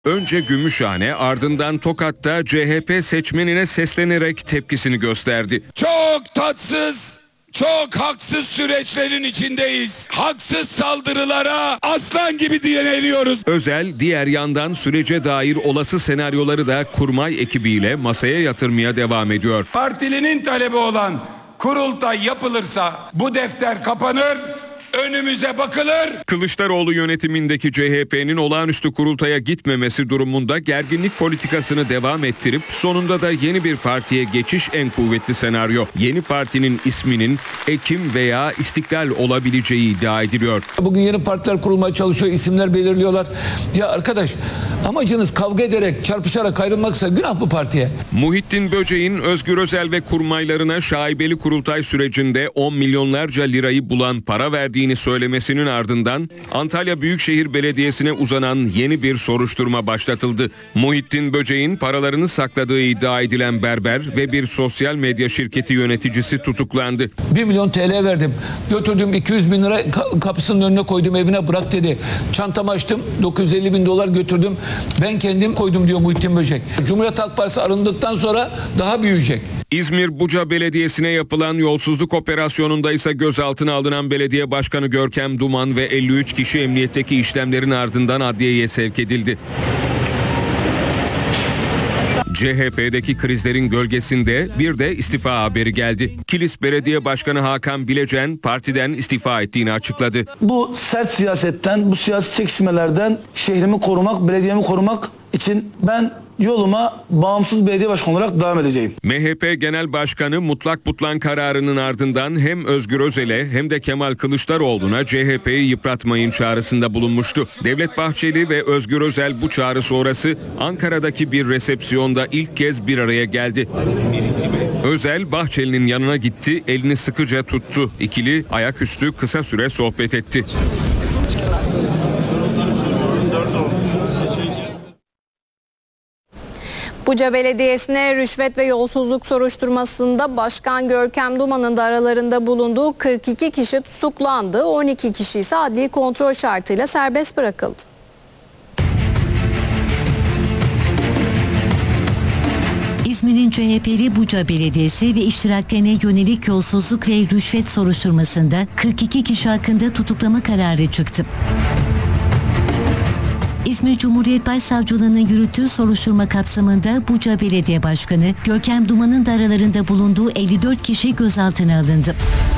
Önce Gümüşhane, ardından Tokat'ta CHP seçmenine seslenerek tepkisini gösterdi. Çok tatsız, çok haksız süreçlerin içindeyiz. Haksız saldırılara aslan gibi direniyoruz. Özel diğer yandan sürece dair olası senaryoları da kurmay ekibiyle masaya yatırmaya devam ediyor. Partilinin talebi olan kurultay yapılırsa bu defter kapanır. Önümüze bakılır. Kılıçdaroğlu yönetimindeki CHP'nin olağanüstü kurultaya gitmemesi durumunda gerginlik politikasını devam ettirip sonunda da yeni bir partiye geçiş en kuvvetli senaryo. Yeni partinin isminin Ekim veya İstiklal olabileceği iddia ediliyor. Bugün yeni partiler kurulmaya çalışıyor, isimler belirliyorlar. Ya arkadaş, amacınız kavga ederek, çarpışarak ayrılmaksa günah bu partiye. Muhittin Böceğin Özgür Özel ve kurmaylarına şaibeli kurultay sürecinde 10 milyonlarca lirayı bulan para verdiğini söylemesinin ardından Antalya Büyükşehir Belediyesi'ne uzanan yeni bir soruşturma başlatıldı. Muhittin Böceğin paralarını sakladığı iddia edilen berber ve bir sosyal medya şirketi yöneticisi tutuklandı. 1 milyon TL verdim. Götürdüm 200 bin lira kapısının önüne koydum, evine bırak dedi. Çantamı açtım, 950 bin dolar götürdüm. Ben kendim koydum diyor Muhittin Böcek. Cumhuriyet Halk Partisi alındıktan sonra daha büyüyecek. İzmir Buca Belediyesi'ne yapılan yolsuzluk operasyonunda ise gözaltına alınan belediye başkanı Görkem Duman ve 53 kişi emniyetteki işlemlerin ardından adliyeye sevk edildi. CHP'deki krizlerin gölgesinde bir de istifa haberi geldi. Kilis Belediye Başkanı Hakan Bilecen partiden istifa ettiğini açıkladı. Bu sert siyasetten, bu siyasi çekişmelerden şehrimi korumak, belediyemi korumak için ben yoluma bağımsız belediye başkanı olarak devam edeceğim. MHP Genel Başkanı mutlak butlan kararının ardından hem Özgür Özel'e hem de Kemal Kılıçdaroğlu'na CHP'yi yıpratmayın çağrısında bulunmuştu. Devlet Bahçeli ve Özgür Özel bu çağrı sonrası Ankara'daki bir resepsiyonda ilk kez bir araya geldi. Özel Bahçeli'nin yanına gitti, elini sıkıca tuttu. İkili ayaküstü kısa süre sohbet etti. Buca Belediyesi'ne rüşvet ve yolsuzluk soruşturmasında Başkan Görkem Duman'ın da aralarında bulunduğu 42 kişi tutuklandı. 12 kişi ise adli kontrol şartıyla serbest bırakıldı. İzmir'in CHP'li Buca Belediyesi ve iştiraklerine yönelik yolsuzluk ve rüşvet soruşturmasında 42 kişi hakkında tutuklama kararı çıktı. İzmir Cumhuriyet Başsavcılığı'nın yürüttüğü soruşturma kapsamında Buca Belediye Başkanı Görkem Duman'ın da aralarında bulunduğu 54 kişi gözaltına alındı.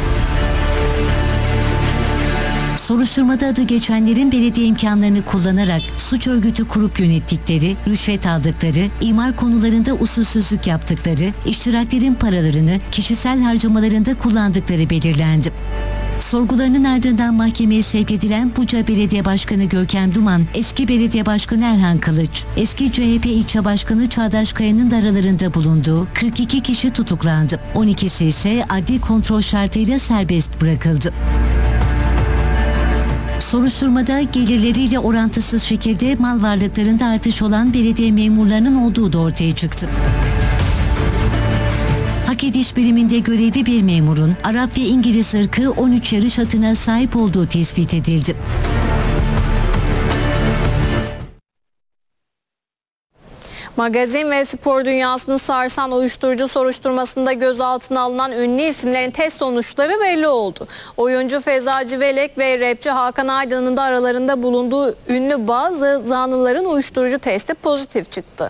Soruşturmada adı geçenlerin belediye imkanlarını kullanarak suç örgütü kurup yönettikleri, rüşvet aldıkları, imar konularında usulsüzlük yaptıkları, iştiraklerin paralarını kişisel harcamalarında kullandıkları belirlendi. Sorgularının ardından mahkemeye sevk edilen Buca Belediye Başkanı Görkem Duman, eski Belediye Başkanı Erhan Kılıç, eski CHP İlçe Başkanı Çağdaş Kaya'nın da aralarında bulunduğu 42 kişi tutuklandı. 12'si ise adli kontrol şartıyla serbest bırakıldı. Soruşturmada gelirleriyle orantısız şekilde mal varlıklarında artış olan belediye memurlarının olduğu da ortaya çıktı. Hak ediş biriminde görevli bir memurun Arap ve İngiliz ırkı 13 yarış atına sahip olduğu tespit edildi. Magazin ve spor dünyasını sarsan uyuşturucu soruşturmasında gözaltına alınan ünlü isimlerin test sonuçları belli oldu. Oyuncu Feza Civelek ve rapçi Hakan Aydın'ın da aralarında bulunduğu ünlü bazı zanlıların uyuşturucu testi pozitif çıktı.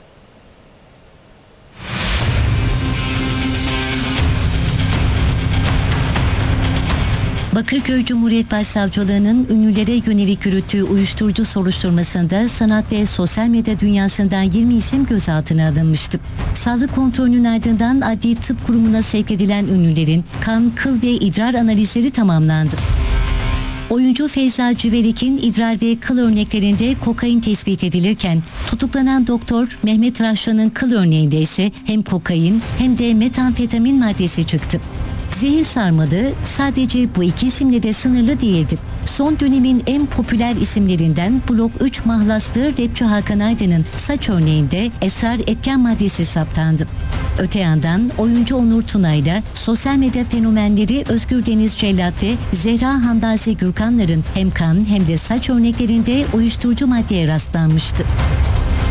Bakırköy Cumhuriyet Başsavcılığı'nın ünlülere yönelik yürüttüğü uyuşturucu soruşturmasında sanat ve sosyal medya dünyasından 20 isim gözaltına alınmıştı. Sağlık kontrolünün ardından Adli Tıp Kurumu'na sevk edilen ünlülerin kan, kıl ve idrar analizleri tamamlandı. Oyuncu Feyza Civelek'in idrar ve kıl örneklerinde kokain tespit edilirken tutuklanan doktor Mehmet Raşlan'ın kıl örneğinde ise hem kokain hem de metamfetamin maddesi çıktı. Zehir sarmalı sadece bu iki isimle de sınırlı değildi. Son dönemin en popüler isimlerinden Blok 3 mahlaslı rapçi Hakan Aydın'ın saç örneğinde esrar etken maddesi saptandı. Öte yandan oyuncu Onur Tunay'la sosyal medya fenomenleri Özgür Deniz Cellat ve Zehra Handaze Gürkanlar'ın hem kan hem de saç örneklerinde uyuşturucu maddeye rastlanmıştı.